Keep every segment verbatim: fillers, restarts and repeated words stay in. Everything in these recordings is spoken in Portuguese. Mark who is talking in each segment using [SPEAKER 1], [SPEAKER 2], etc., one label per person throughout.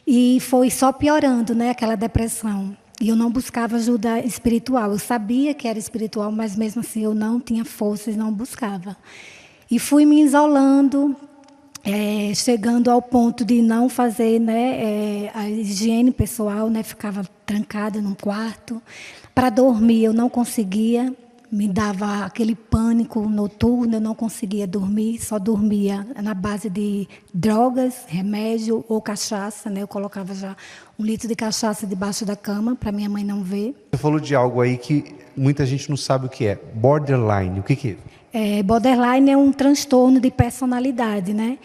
[SPEAKER 1] E foi só piorando, né, aquela depressão. E eu não buscava ajuda espiritual. Eu sabia que era espiritual, mas mesmo assim eu não tinha forças, não buscava. E fui me isolando, é, chegando ao ponto de não fazer, né, é, a higiene pessoal, né, ficava trancada num quarto. Para dormir eu não conseguia, me dava aquele pânico noturno, eu não conseguia dormir, só dormia na base de drogas, remédio ou cachaça, né? Eu colocava já um litro de cachaça debaixo da cama para minha mãe não ver.
[SPEAKER 2] Você falou de algo aí que muita gente não sabe o que é, borderline, o que que é?
[SPEAKER 1] É, borderline é um transtorno de personalidade, né?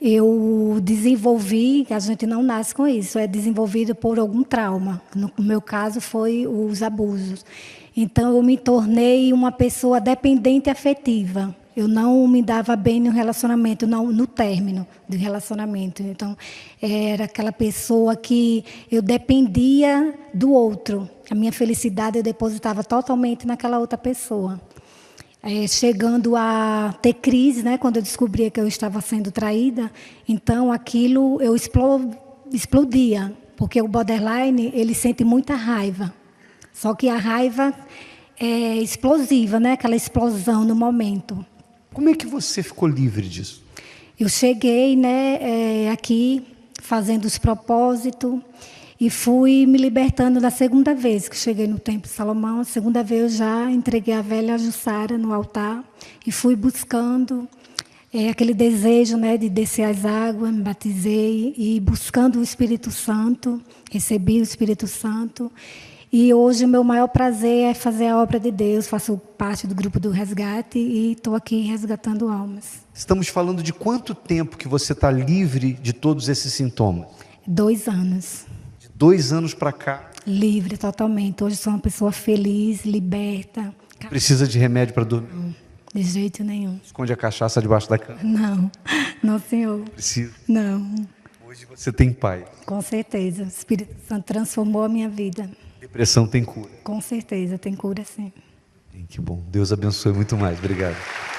[SPEAKER 1] Eu desenvolvi, a gente não nasce com isso, é desenvolvido por algum trauma. No meu caso foi os abusos. Então eu me tornei uma pessoa dependente afetiva. Eu não me dava bem no relacionamento, não, no término do relacionamento. Então era aquela pessoa que eu dependia do outro. A minha felicidade eu depositava totalmente naquela outra pessoa. É, chegando a ter crise, né, quando eu descobria que eu estava sendo traída, então aquilo eu explo, explodia, porque o borderline ele sente muita raiva, só que a raiva é explosiva, né, aquela explosão no momento.
[SPEAKER 2] Como é que você ficou livre disso?
[SPEAKER 1] Eu cheguei, né, é, aqui fazendo os propósitos e fui me libertando da segunda vez que cheguei no Templo de Salomão. A segunda vez eu já entreguei a velha Jussara no altar e fui buscando é, aquele desejo, né, de descer as águas, me batizei e buscando o Espírito Santo, recebi o Espírito Santo. E hoje o meu maior prazer é fazer a obra de Deus, faço parte do grupo do resgate e estou aqui resgatando almas.
[SPEAKER 2] Estamos falando de quanto tempo que você está livre de todos esses sintomas?
[SPEAKER 1] Dois anos.
[SPEAKER 2] Dois anos para cá?
[SPEAKER 1] Livre totalmente. Hoje sou uma pessoa feliz, liberta.
[SPEAKER 2] Precisa de remédio para dormir?
[SPEAKER 1] Não, de jeito nenhum.
[SPEAKER 2] Esconde a cachaça debaixo da cama?
[SPEAKER 1] Não, não, senhor.
[SPEAKER 2] Precisa?
[SPEAKER 1] Não.
[SPEAKER 2] Hoje você tem paz?
[SPEAKER 1] Com certeza. O Espírito Santo transformou a minha vida.
[SPEAKER 2] Depressão tem cura?
[SPEAKER 1] Com certeza, tem cura sim.
[SPEAKER 2] Que bom. Deus abençoe muito mais. Obrigado.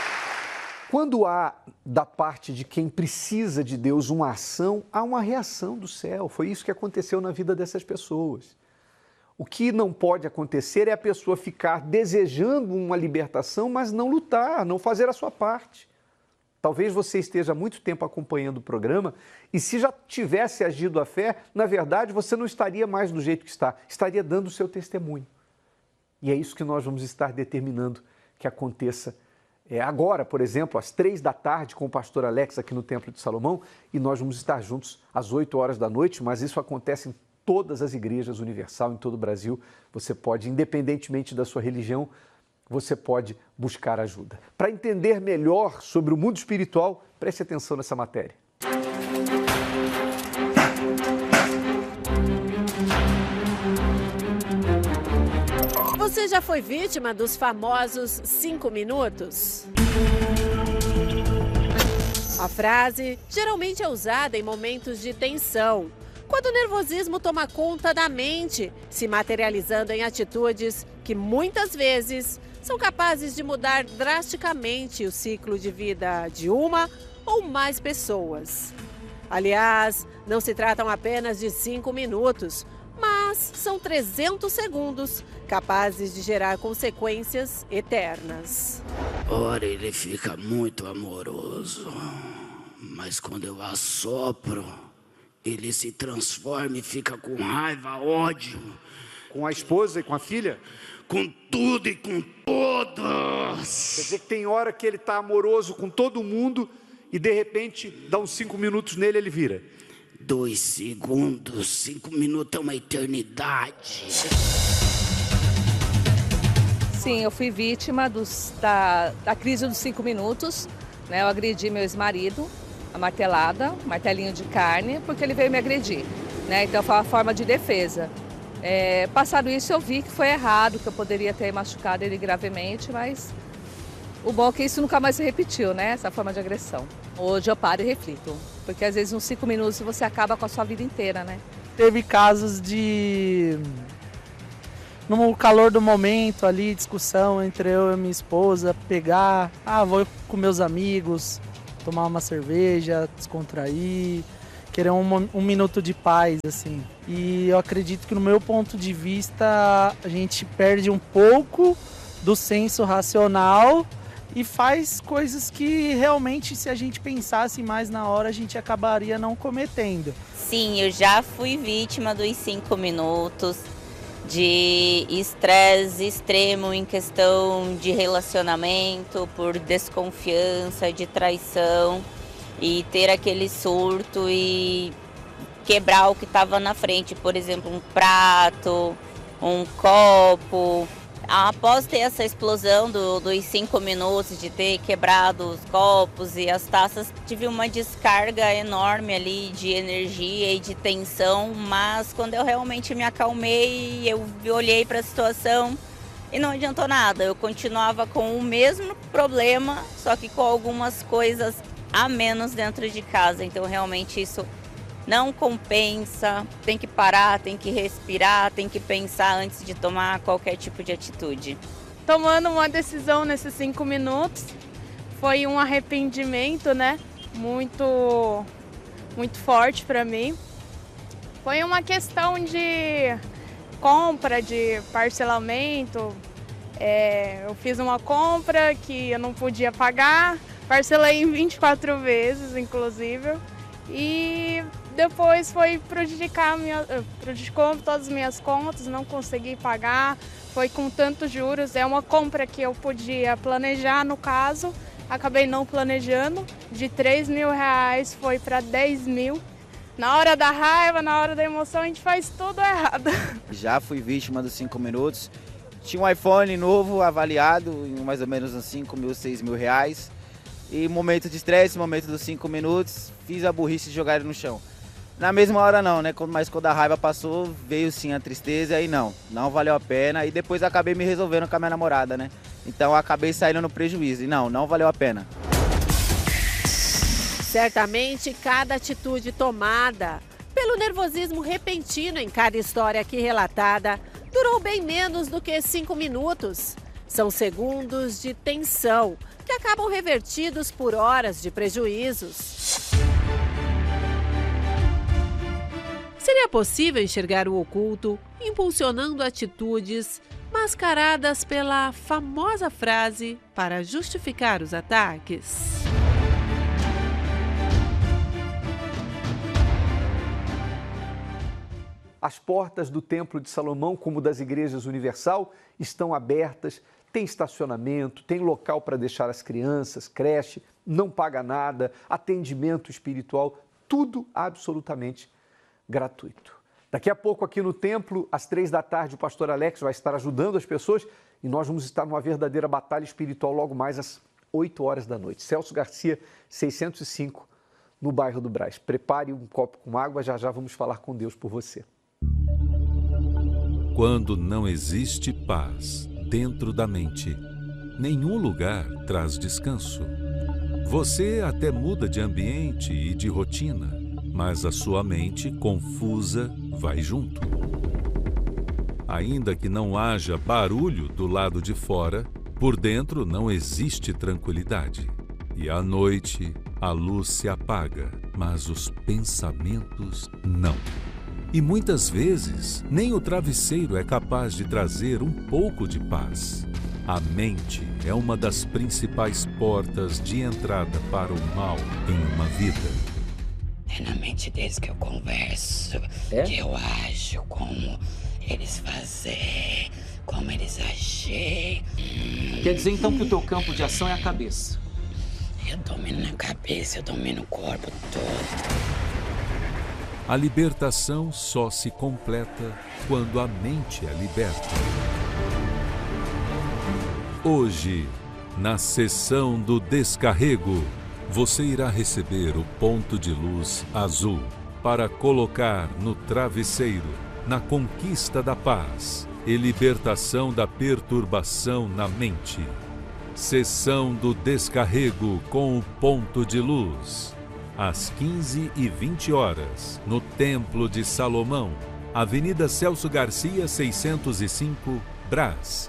[SPEAKER 3] Quando há, da parte de quem precisa de Deus, uma ação, há uma reação do céu. Foi isso que aconteceu na vida dessas pessoas. O que não pode acontecer é a pessoa ficar desejando uma libertação, mas não lutar, não fazer a sua parte. Talvez você esteja há muito tempo acompanhando o programa e se já tivesse agido a fé, na verdade você não estaria mais do jeito que está, estaria dando o seu testemunho. E é isso que nós vamos estar determinando que aconteça É agora, por exemplo, às três da tarde, com o pastor Alex aqui no Templo de Salomão, e nós vamos estar juntos às oito horas da noite, mas isso acontece em todas as igrejas universal, em todo o Brasil. Você pode, independentemente da sua religião, você pode buscar ajuda. Para entender melhor sobre o mundo espiritual, preste atenção nessa matéria.
[SPEAKER 4] Você já foi vítima dos famosos cinco minutos? A frase geralmente é usada em momentos de tensão, quando o nervosismo toma conta da mente, se materializando em atitudes que muitas vezes são capazes de mudar drasticamente o ciclo de vida de uma ou mais pessoas. Aliás, não se tratam apenas de cinco minutos, mas são trezentos segundos capazes de gerar consequências eternas.
[SPEAKER 5] Ora, ele fica muito amoroso, mas quando eu assopro, ele se transforma e fica com raiva, ódio.
[SPEAKER 3] Com a esposa e com a filha?
[SPEAKER 5] Com tudo e com todos.
[SPEAKER 3] Quer dizer que tem hora que ele está amoroso com todo mundo e de repente dá uns cinco minutos nele e ele vira.
[SPEAKER 5] Dois segundos, cinco minutos é uma eternidade.
[SPEAKER 6] Sim, eu fui vítima dos, da, da crise dos cinco minutos. Né? Eu agredi meu ex-marido, a martelada, martelinho de carne, porque ele veio me agredir. Né? Então foi uma forma de defesa. É, passado isso eu vi que foi errado, que eu poderia ter machucado ele gravemente, mas o bom é que isso nunca mais se repetiu, né? Essa forma de agressão. Hoje eu paro e reflito, porque às vezes nos cinco minutos você acaba com a sua vida inteira, né?
[SPEAKER 7] Teve casos de, no calor do momento ali, discussão entre eu e minha esposa, pegar, ah, vou com meus amigos, tomar uma cerveja, descontrair. querer um, um minuto de paz, assim. E eu acredito que no meu ponto de vista a gente perde um pouco do senso racional e faz coisas que realmente, se a gente pensasse mais na hora, a gente acabaria não cometendo.
[SPEAKER 8] Sim, eu já fui vítima dos cinco minutos de estresse extremo em questão de relacionamento, por desconfiança, de traição, e ter aquele surto e quebrar o que estava na frente, por exemplo, um prato, um copo. Após ter essa explosão do, dos cinco minutos, de ter quebrado os copos e as taças, tive uma descarga enorme ali de energia e de tensão, mas quando eu realmente me acalmei, eu olhei para a situação e não adiantou nada. Eu continuava com o mesmo problema, só que com algumas coisas a menos dentro de casa, então realmente isso não compensa, tem que parar, tem que respirar, tem que pensar antes de tomar qualquer tipo de atitude.
[SPEAKER 9] Tomando uma decisão nesses cinco minutos, foi um arrependimento, né? Muito, muito forte para mim. Foi uma questão de compra, de parcelamento. É, eu fiz uma compra que eu não podia pagar, parcelei em vinte e quatro vezes, inclusive, e depois foi prejudicar minha, prejudicou todas as minhas contas, não consegui pagar, foi com tantos juros. É uma compra que eu podia planejar, no caso, acabei não planejando, de três mil reais foi para dez mil. Na hora da raiva, na hora da emoção, a gente faz tudo errado.
[SPEAKER 10] Já fui vítima dos cinco minutos, tinha um iPhone novo avaliado em mais ou menos uns cinco mil, seis mil reais. E momento de estresse, momento dos cinco minutos, fiz a burrice de jogar ele no chão. Na mesma hora não, né? Mas quando a raiva passou, veio sim a tristeza e não, não valeu a pena. E depois acabei me resolvendo com a minha namorada, né? Então acabei saindo no prejuízo e não, não valeu a pena.
[SPEAKER 4] Certamente cada atitude tomada pelo nervosismo repentino em cada história aqui relatada durou bem menos do que cinco minutos. São segundos de tensão que acabam revertidos por horas de prejuízos. Seria possível enxergar o oculto impulsionando atitudes mascaradas pela famosa frase para justificar os ataques?
[SPEAKER 3] As portas do Templo de Salomão, como das igrejas universal, estão abertas, tem estacionamento, tem local para deixar as crianças, creche, não paga nada, atendimento espiritual, tudo absolutamente gratuito. Daqui a pouco aqui no templo, às três da tarde, o pastor Alex vai estar ajudando as pessoas e nós vamos estar numa verdadeira batalha espiritual logo mais às oito horas da noite. Celso Garcia, seiscentos e cinco, no bairro do Brás. Prepare um copo com água, já já vamos falar com Deus por você.
[SPEAKER 11] Quando não existe paz dentro da mente, nenhum lugar traz descanso. Você até muda de ambiente e de rotina, mas a sua mente confusa vai junto. Ainda que não haja barulho do lado de fora, por dentro não existe tranquilidade. E à noite a luz se apaga, mas os pensamentos não. E muitas vezes, nem o travesseiro é capaz de trazer um pouco de paz. A mente é uma das principais portas de entrada para o mal em uma vida.
[SPEAKER 5] É na mente deles que eu converso, é? Que eu ajo, como eles fazem, como eles agem.
[SPEAKER 12] Quer dizer então que o teu campo de ação é a cabeça?
[SPEAKER 5] Eu domino na cabeça, eu domino o corpo todo.
[SPEAKER 11] A libertação só se completa quando a mente é liberta. Hoje, na sessão do descarrego, você irá receber o ponto de luz azul para colocar no travesseiro, na conquista da paz e libertação da perturbação na mente. Sessão do descarrego com o ponto de luz. Às quinze e vinte horas, no Templo de Salomão, Avenida Celso Garcia, seiscentos e cinco, Brás.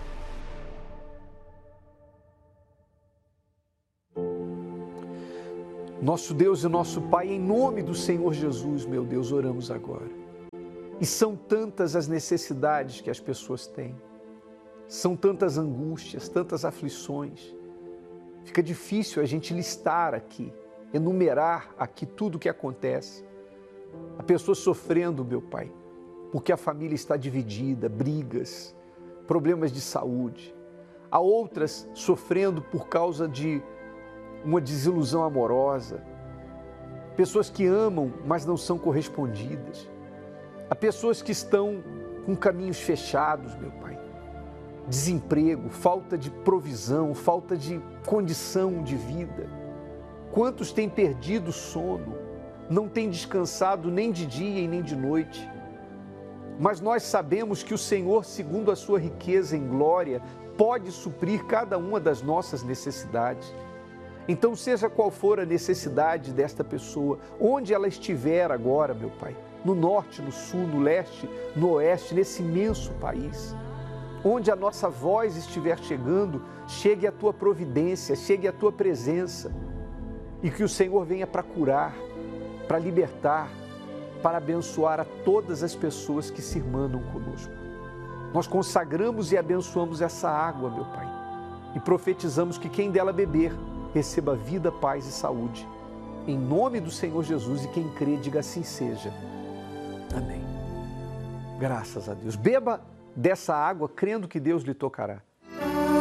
[SPEAKER 3] Nosso Deus e nosso Pai, em nome do Senhor Jesus, meu Deus, oramos agora. E são tantas as necessidades que as pessoas têm, são tantas angústias, tantas aflições. Fica difícil a gente listar aqui, enumerar aqui tudo o que acontece. A pessoa sofrendo, meu Pai, porque a família está dividida, brigas, problemas de saúde. Há outras sofrendo por causa de uma desilusão amorosa, pessoas que amam, mas não são correspondidas. Há pessoas que estão com caminhos fechados, meu Pai. Desemprego, falta de provisão, falta de condição de vida. Quantos têm perdido o sono, não têm descansado nem de dia e nem de noite. Mas nós sabemos que o Senhor, segundo a sua riqueza em glória, pode suprir cada uma das nossas necessidades. Então, seja qual for a necessidade desta pessoa, onde ela estiver agora, meu Pai, no norte, no sul, no leste, no oeste, nesse imenso país, onde a nossa voz estiver chegando, chegue a Tua providência, chegue a Tua presença, e que o Senhor venha para curar, para libertar, para abençoar a todas as pessoas que se irmanam conosco. Nós consagramos e abençoamos essa água, meu Pai, e profetizamos que quem dela beber, receba vida, paz e saúde. Em nome do Senhor Jesus, e quem crê, diga assim seja. Amém. Graças a Deus. Beba dessa água, crendo que Deus lhe tocará.